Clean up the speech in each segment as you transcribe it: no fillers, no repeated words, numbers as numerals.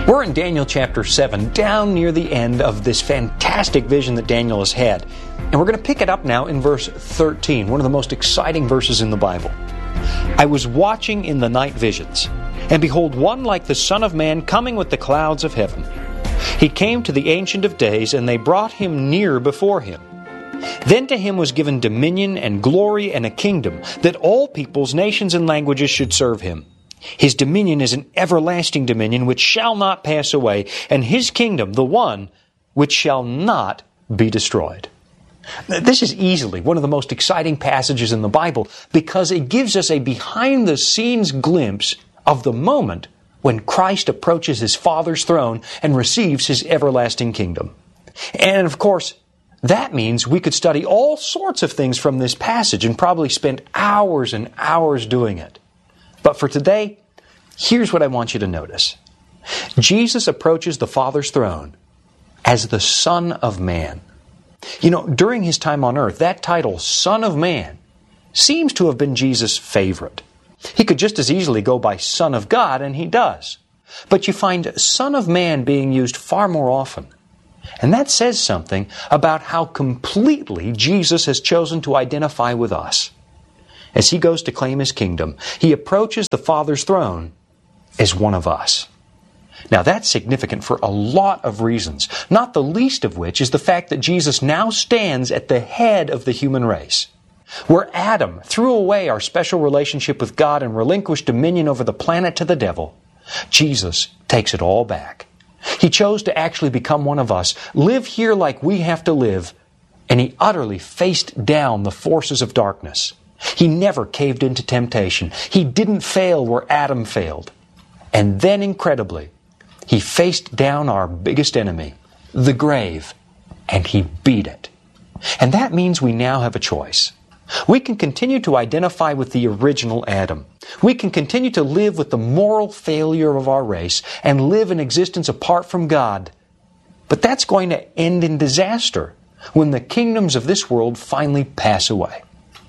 We're in Daniel chapter 7, down near the end of this fantastic vision that Daniel has had. And we're going to pick it up now in verse 13, one of the most exciting verses in the Bible. I was watching in the night visions, and behold, one like the Son of Man coming with the clouds of heaven. He came to the Ancient of Days, and they brought him near before him. Then to him was given dominion and glory and a kingdom, that all peoples, nations, and languages should serve him. His dominion is an everlasting dominion which shall not pass away, and his kingdom the one which shall not be destroyed. This is easily one of the most exciting passages in the Bible because it gives us a behind-the-scenes glimpse of the moment when Christ approaches his Father's throne and receives his everlasting kingdom. And of course, that means we could study all sorts of things from this passage and probably spend hours and hours doing it. But for today, here's what I want you to notice. Jesus approaches the Father's throne as the Son of Man. You know, during his time on earth, that title, Son of Man, seems to have been Jesus' favorite. He could just as easily go by Son of God, and he does. But you find Son of Man being used far more often. And that says something about how completely Jesus has chosen to identify with us. As he goes to claim his kingdom, he approaches the Father's throne as one of us. Now that's significant for a lot of reasons, not the least of which is the fact that Jesus now stands at the head of the human race. Where Adam threw away our special relationship with God and relinquished dominion over the planet to the devil, Jesus takes it all back. He chose to actually become one of us, live here like we have to live, and he utterly faced down the forces of darkness. He never caved into temptation. He didn't fail where Adam failed. And then, incredibly, he faced down our biggest enemy, the grave, and he beat it. And that means we now have a choice. We can continue to identify with the original Adam. We can continue to live with the moral failure of our race and live an existence apart from God. But that's going to end in disaster when the kingdoms of this world finally pass away.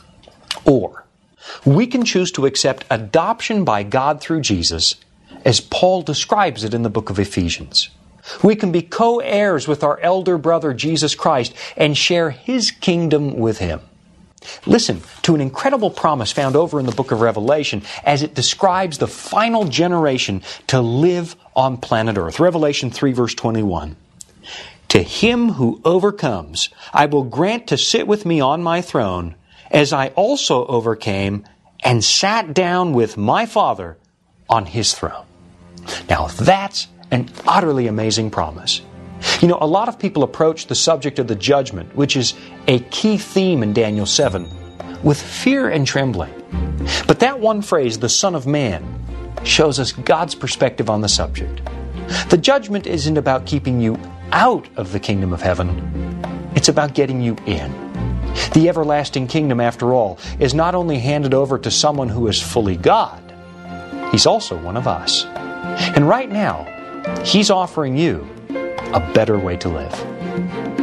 Or we can choose to accept adoption by God through Jesus, as Paul describes it in the book of Ephesians. We can be co-heirs with our elder brother Jesus Christ and share his kingdom with him. Listen to an incredible promise found over in the book of Revelation as it describes the final generation to live on planet Earth. Revelation 3 verse 21. To him who overcomes, I will grant to sit with me on my throne, as I also overcame and sat down with my Father on his throne. Now that's an utterly amazing promise. You know, a lot of people approach the subject of the judgment, which is a key theme in Daniel 7, with fear and trembling. But that one phrase, the Son of Man, shows us God's perspective on the subject. The judgment isn't about keeping you out of the kingdom of heaven. It's about getting you in. The everlasting kingdom, after all, is not only handed over to someone who is fully God, he's also one of us. And right now, he's offering you a better way to live.